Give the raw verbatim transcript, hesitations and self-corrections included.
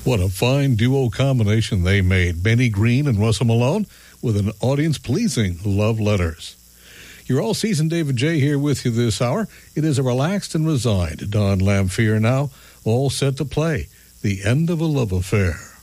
What a fine duo combination they made, Benny Green and Russell Malone, with an audience-pleasing Love Letters. You're all season David J. here with you this hour. It is a relaxed and resigned Don Lamphere now, all set to play The End of a Love Affair.